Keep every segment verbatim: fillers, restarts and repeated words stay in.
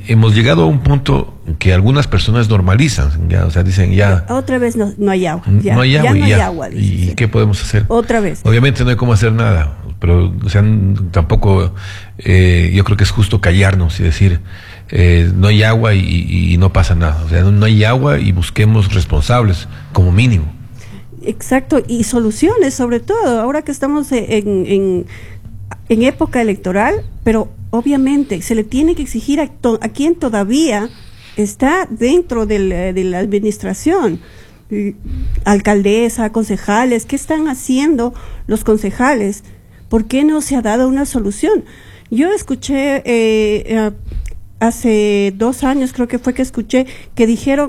hemos llegado a un punto que algunas personas normalizan, ya, o sea, dicen ya... Otra vez no, no hay agua. Ya, no hay agua, ya no y, hay ya. agua. ¿Y dice, qué podemos hacer? Otra vez. Obviamente no hay cómo hacer nada, pero o sea, tampoco eh, yo creo que es justo callarnos y decir eh, no hay agua y, y no pasa nada. O sea, no, no hay agua y busquemos responsables, como mínimo. Exacto, y soluciones sobre todo, ahora que estamos en, en, en época electoral, pero obviamente se le tiene que exigir a, to, a quien todavía está dentro del, de la administración, alcaldesa, concejales, ¿qué están haciendo los concejales? ¿Por qué no se ha dado una solución? Yo escuché eh, hace dos años, creo que fue que escuché, que dijeron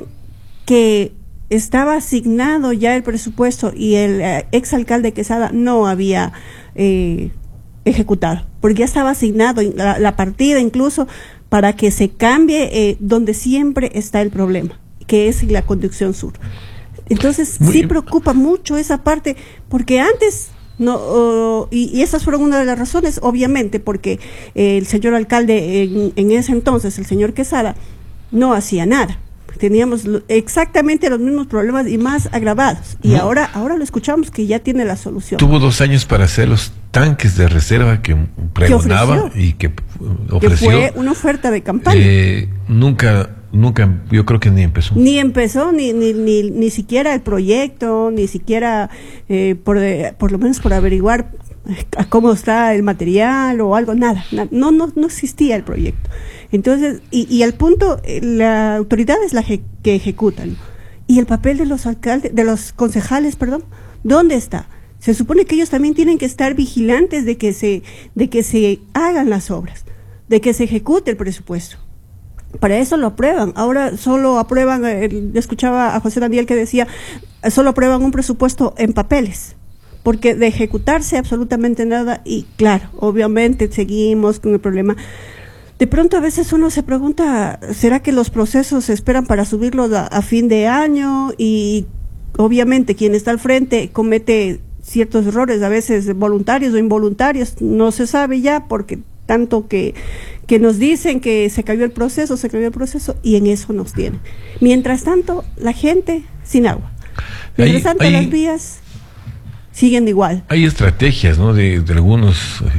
que estaba asignado ya el presupuesto y el eh, exalcalde Quesada no había eh, ejecutado, porque ya estaba asignado la, la partida incluso para que se cambie eh, donde siempre está el problema, que es la conducción sur. Entonces Muy sí bien. preocupa mucho esa parte, porque antes no uh, y, y esas fueron una de las razones, obviamente, porque eh, el señor alcalde en, en ese entonces, el señor Quesada, no hacía nada. Teníamos exactamente los mismos problemas y más agravados. Y no. ahora ahora lo escuchamos que ya tiene la solución. Tuvo dos años para hacer los tanques de reserva que pregonaba y que ofreció. Que fue una oferta de campaña. Eh, nunca, nunca, yo creo que ni empezó. Ni empezó, ni ni ni, ni siquiera el proyecto, ni siquiera eh, por, por lo menos por averiguar cómo está el material o algo, nada, nada. No, no, no existía el proyecto. Entonces, y, y al punto, la autoridad es la que ejecutan. Y el papel de los alcaldes, de los concejales, perdón, ¿dónde está? Se supone que ellos también tienen que estar vigilantes de que se, de que se hagan las obras, de que se ejecute el presupuesto. Para eso lo aprueban. Ahora solo aprueban, eh, escuchaba a José Daniel que decía, solo aprueban un presupuesto en papeles, porque de ejecutarse absolutamente nada. Y claro, obviamente seguimos con el problema. De pronto a veces uno se pregunta, ¿será que los procesos se esperan para subirlos a, a fin de año? Y obviamente quien está al frente comete ciertos errores, a veces voluntarios o involuntarios, no se sabe ya, porque tanto que, que nos dicen que se cayó el proceso, se cayó el proceso, y en eso nos tienen. Mientras tanto, la gente sin agua. Mientras tanto, hay, las vías siguen igual. Hay estrategias, ¿no?, de, de algunos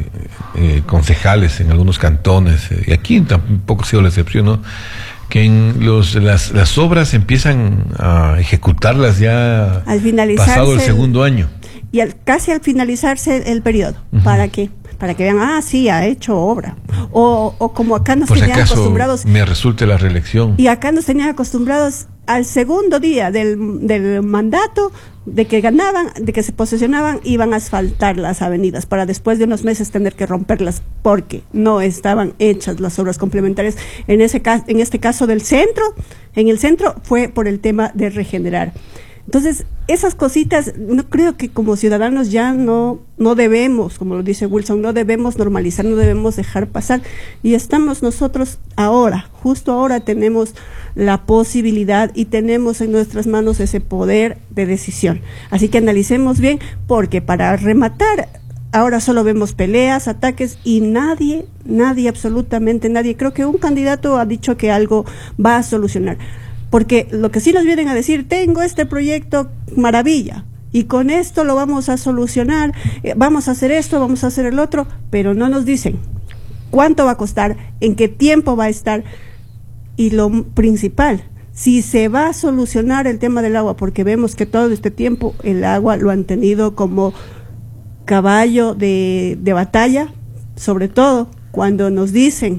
eh, concejales en algunos cantones, eh, y aquí tampoco ha sido la excepción, ¿no?, que en los las, las obras empiezan a ejecutarlas ya al finalizarse pasado el segundo año. Y al, casi al finalizarse el, el periodo. Uh-huh. ¿Para qué? Para que vean, ah, sí, ha hecho obra. O, o como acá nos Por tenían si acaso acostumbrados. Me resulte la reelección. Y acá nos tenían acostumbrados al segundo día del, del mandato, de que ganaban, de que se posesionaban, iban a asfaltar las avenidas para después de unos meses tener que romperlas porque no estaban hechas las obras complementarias. En ese caso, en este caso del centro, en el centro fue por el tema de regenerar. Entonces, esas cositas, no creo que como ciudadanos ya no, no debemos, como lo dice Wilson, no debemos normalizar, no debemos dejar pasar. Y estamos nosotros ahora, justo ahora tenemos la posibilidad y tenemos en nuestras manos ese poder de decisión. Así que analicemos bien, porque para rematar, ahora solo vemos peleas, ataques y nadie, nadie, absolutamente nadie, creo que un candidato ha dicho que algo va a solucionar. Porque lo que sí nos vienen a decir, tengo este proyecto, maravilla, y con esto lo vamos a solucionar, eh, vamos a hacer esto, vamos a hacer el otro, pero no nos dicen cuánto va a costar, en qué tiempo va a estar, y lo principal, si se va a solucionar el tema del agua, porque vemos que todo este tiempo el agua lo han tenido como caballo de, de batalla, sobre todo cuando nos dicen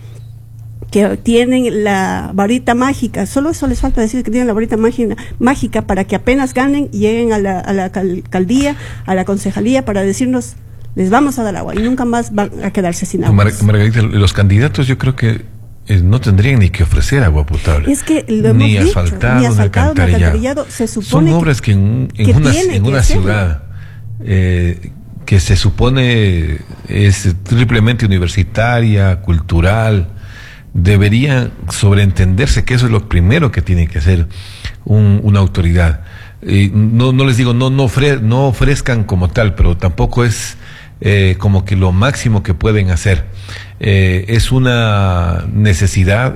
que tienen la varita mágica, solo eso les falta decir que tienen la varita mágica, mágica para que apenas ganen y lleguen a la, a la alcaldía, a la concejalía para decirnos, les vamos a dar agua y nunca más van a quedarse sin agua. Mar Margarita, los candidatos yo creo que eh, no tendrían ni que ofrecer agua potable. Es que lo hemos ni dicho, asfaltado, ni asfaltado, ni alcantarillado. Ni alcantarillado. Se supone son obras que, que en, en que una, en una que ciudad eh, que se supone es triplemente universitaria, cultural, debería sobreentenderse que eso es lo primero que tiene que hacer un, una autoridad. Eh, no, no les digo, no, no, ofre, no ofrezcan como tal, pero tampoco es eh, como que lo máximo que pueden hacer. Eh, es una necesidad